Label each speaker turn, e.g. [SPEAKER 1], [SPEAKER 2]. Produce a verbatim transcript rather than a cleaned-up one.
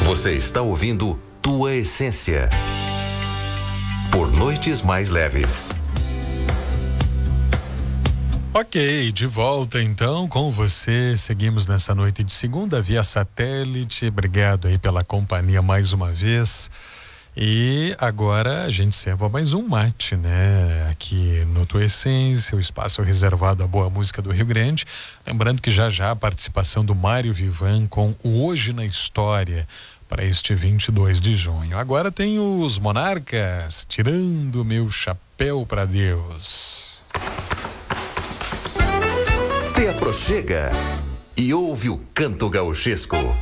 [SPEAKER 1] Você está ouvindo Tua Essência por Noites Mais Leves.
[SPEAKER 2] Ok, de volta então com você. Seguimos nessa noite de segunda via satélite. Obrigado aí pela companhia mais uma vez. E agora a gente serva mais um mate, né? Aqui no Tua Essência, o espaço reservado à boa música do Rio Grande. Lembrando que já já a participação do Mário Vivan com o Hoje na História para este vinte e dois de junho. Agora tem os Monarcas, Tirando Meu Chapéu para Deus.
[SPEAKER 1] Te aproxega e ouve o canto gauchesco.